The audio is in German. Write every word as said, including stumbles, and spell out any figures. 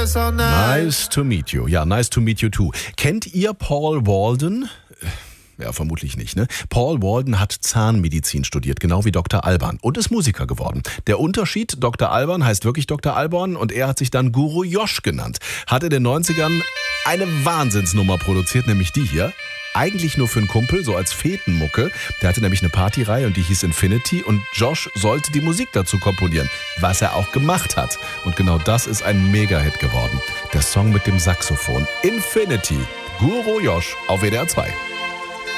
so nice. Nice to meet you. Ja, nice to meet you too. Kennt ihr Paul Walden? Ja, vermutlich nicht, ne? Paul Walden hat Zahnmedizin studiert, genau wie Doktor Alban, und ist Musiker geworden. Der Unterschied, Doktor Alban heißt wirklich Doktor Alban und er hat sich dann Guru Josh genannt. Hat in den neunzigern eine Wahnsinnsnummer produziert, nämlich die hier. Eigentlich nur für einen Kumpel, so als Fetenmucke. Der hatte nämlich eine Partyreihe und die hieß Infinity und Josh sollte die Musik dazu komponieren, was er auch gemacht hat. Und genau das ist ein Mega-Hit geworden. Der Song mit dem Saxophon. Infinity. Guru Josh auf W D R zwei.